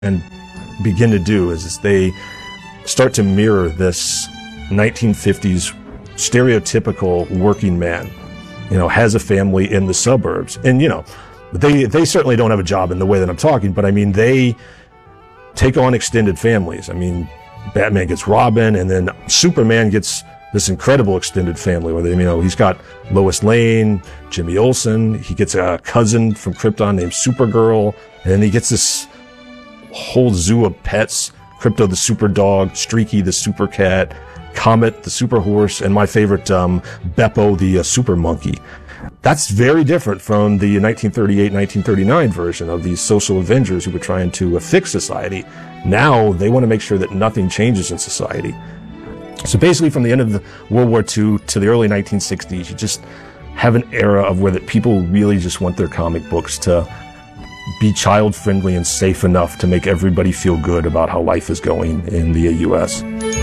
and begin to do is they start to mirror this 1950s stereotypical working man, has a family in the suburbs. And, they certainly don't have a job in the way that I'm talking, but I mean, they take on extended families. I mean, Batman gets Robin, and then Superman gets this incredible extended family where he's got Lois Lane, Jimmy Olsen, he gets a cousin from Krypton named Supergirl, and then he gets this whole zoo of pets: Krypto the super dog, Streaky the super cat, Comet the super horse, and my favorite, Beppo the super monkey. That's very different from the 1938-1939 version of these social avengers who were trying to fix society. Now they want to make sure that nothing changes in society. So basically, from the end of the World War II to the early 1960s, you just have an era of where people really just want their comic books to be child-friendly and safe enough to make everybody feel good about how life is going in the U.S.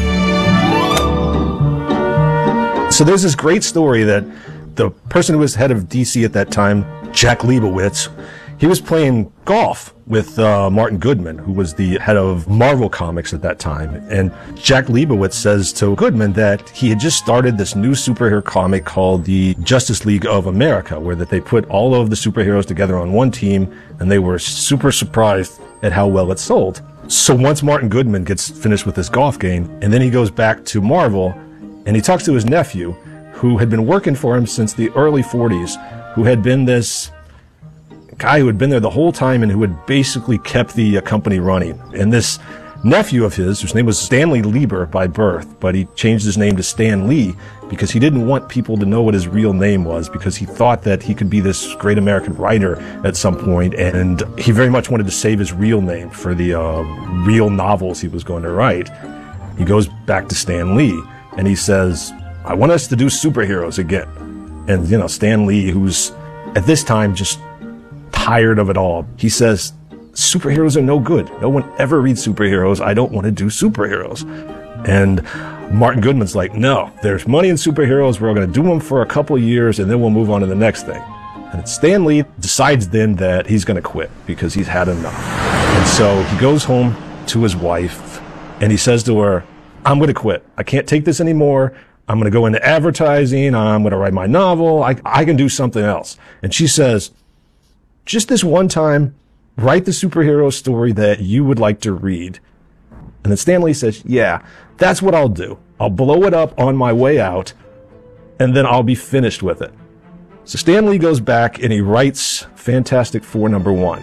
So there's this great story that the person who was head of DC at that time, Jack Leibowitz, he was playing golf with Martin Goodman, who was the head of Marvel Comics at that time. And Jack Leibowitz says to Goodman that he had just started this new superhero comic called the Justice League of America, where that they put all of the superheroes together on one team, and they were super surprised at how well it sold. So once Martin Goodman gets finished with this golf game, and then he goes back to Marvel, and he talks to his nephew, who had been working for him since the early 40s, who had been this guy who had been there the whole time and who had basically kept the company running. And this nephew of his, whose name was Stanley Lieber by birth, but he changed his name to Stan Lee because he didn't want people to know what his real name was, because he thought that he could be this great American writer at some point, and he very much wanted to save his real name for the real novels he was going to write. He goes back to Stan Lee and he says, "I want us to do superheroes again." And, Stan Lee, who's at this time just tired of it all, he says, "Superheroes are no good. No one ever reads superheroes. I don't want to do superheroes." And Martin Goodman's like, "No, there's money in superheroes. We're going to do them for a couple of years, and then we'll move on to the next thing." And Stan Lee decides then that he's going to quit because he's had enough. And so he goes home to his wife, and he says to her, "I'm going to quit. I can't take this anymore. I'm going to go into advertising. I'm going to write my novel. I can do something else." And she says, "Just this one time, write the superhero story that you would like to read." And then Stan Lee says, "Yeah, that's what I'll do. I'll blow it up on my way out, and then I'll be finished with it." So Stan Lee goes back and he writes Fantastic Four #1.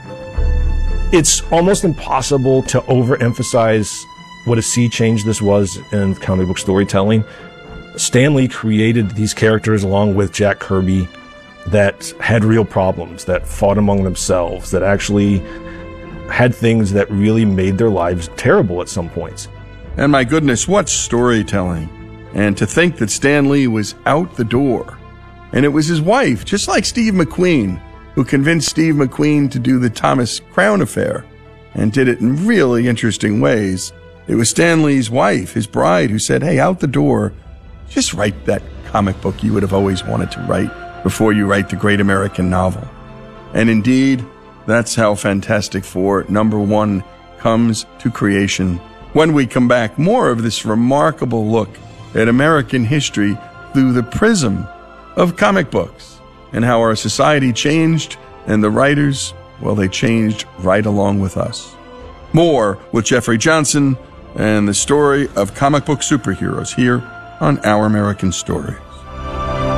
It's almost impossible to overemphasize what a sea change this was in comic book storytelling. Stan Lee created these characters along with Jack Kirby that had real problems, that fought among themselves, that actually had things that really made their lives terrible at some points. And my goodness, what storytelling. And to think that Stan Lee was out the door. And it was his wife, just like Steve McQueen, who convinced Steve McQueen to do the Thomas Crown Affair, and did it in really interesting ways. It was Stan Lee's wife, his bride, who said, "Hey, out the door, just write that comic book you would have always wanted to write before you write the great American novel." And indeed, that's how Fantastic Four #1 comes to creation. When we come back, more of this remarkable look at American history through the prism of comic books, and how our society changed, and the writers, well, they changed right along with us. More with Jeffrey Johnson and the story of comic book superheroes here on Our American Story.